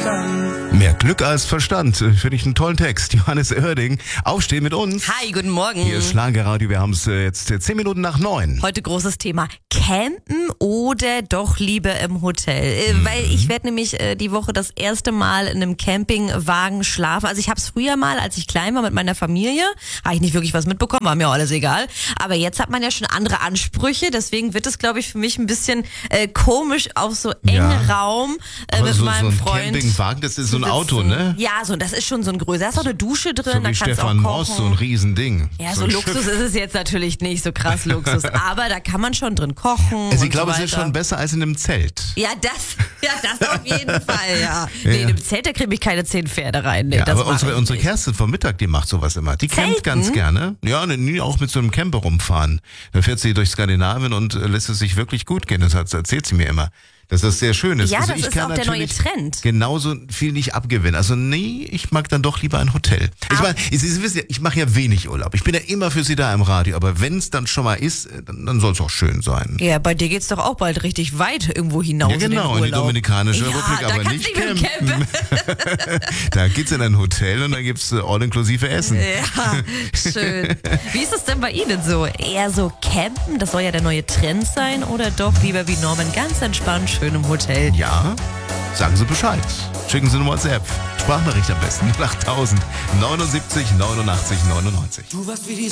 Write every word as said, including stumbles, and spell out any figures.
Verstand. Mehr Glück als Verstand, finde ich einen tollen Text. Johannes Oerding, aufstehen mit uns. Hi, guten Morgen. Hier ist Schlagerradio, wir haben es jetzt zehn Minuten nach neun. Heute großes Thema, campen oder doch lieber im Hotel? Mhm. Weil ich werde nämlich äh, die Woche das erste Mal in einem Campingwagen schlafen. Also ich habe es früher mal, als ich klein war mit meiner Familie, habe ich nicht wirklich was mitbekommen, war mir auch alles egal. Aber jetzt hat man ja schon andere Ansprüche, deswegen wird es, glaube ich, für mich ein bisschen äh, komisch auf so engen Ja. Raum äh, Aber mit so, meinem so ein Freund. Campingwagen, das ist so ein sitzen. Auto, ne? Ja, so, das ist schon so ein größer. Da ist auch eine Dusche drin, So da wie kannst du auch Stefan kochen. Moss, so ein Riesending. Ja, so, ein Luxus Schiff. ist es jetzt natürlich nicht, so krass Luxus. Aber da kann man schon drin kochen. Also und ich glaube, so es ist weiter. schon besser als in einem Zelt. Ja, das, ja, das auf jeden Fall, ja. Nee, Ja. in dem Zelt, da kriege ich keine zehn Pferde rein. Nee, Ja, das aber mach unsere, ich unsere nicht. Kerstin vom Mittag, die macht sowas immer. Die campt Zelten? ganz gerne. Ja, ne, nie auch mit so einem Camper rumfahren. Da fährt sie durch Skandinavien und äh, lässt es sich wirklich gut gehen. Das hat, erzählt sie mir immer. Dass das sehr schön ist. Ja, also das ich ist kann auch der neue natürlich Trend. genauso viel nicht abgewinnen. Also nee, ich mag dann doch lieber ein Hotel. Ich meine, Sie Sie wissen ja, ich mache ja wenig Urlaub. Ich bin ja immer für Sie da im Radio. Aber wenn es dann schon mal ist, dann, dann soll es auch schön sein. Ja, bei dir geht's doch auch bald richtig weit irgendwo hinaus Ja, genau, in in den die Urlaub. Dominikanische Ja, Republik, da aber kannst nicht du nicht mit dem campen. Da geht's in ein Hotel und da gibt's äh, all-inklusive Essen. Ja, schön. Wie ist es denn bei Ihnen so? Eher so campen, das soll ja der neue Trend sein, oder doch lieber wie Norman ganz entspannt schön im Hotel? Ja, sagen Sie Bescheid. Schicken Sie eine WhatsApp. Sprachnachricht am besten. null acht tausend neunundsiebzig neunundachtzig neunundneunzig. Du warst wie die